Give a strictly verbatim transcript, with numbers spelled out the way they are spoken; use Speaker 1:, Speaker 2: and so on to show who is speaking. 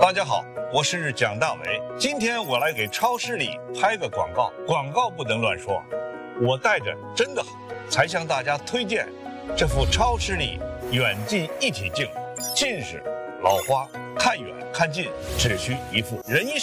Speaker 1: 大家好，我是蒋大为。今天我来给超市里拍个广告，广告不能乱说。我戴着真的好，才向大家推荐这副超视力远近一体镜。近视、老花、看远看近只需一副，人一